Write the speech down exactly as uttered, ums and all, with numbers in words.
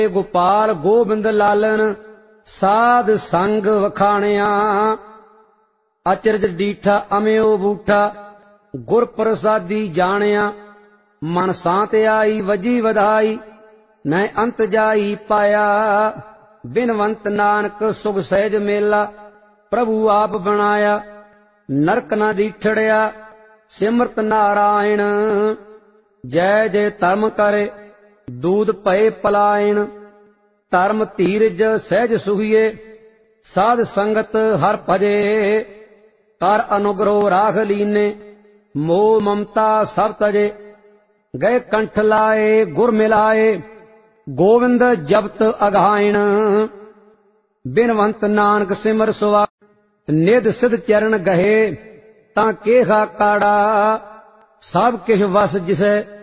गोपाल गोबिंद लालन साध संग वखाणिया। अचरज डीठा अम्यो बूठा गुर प्रसादी जानिया। मन सांत आई वजी वधाई मैं अंत जाई पाया। बिनवंत नानक सुख सहज मेला प्रभु आप बनाया। नरक न दीठड़िया सिमरत नारायण। जय जय धर्म करे दूध पए पलायन। धर्म धीरज सहज सुहिए साध संगत हर भजे। कर अनुग्रह राख लीने मोह ममता सब तजे। गए कंठ लाए गुर मिलाए गोविंद जपत अघायण। बिनवंत नानक सिमर सुवा निध सिध चरण गहे। तां केहा काड़ा सब किश वस जिसे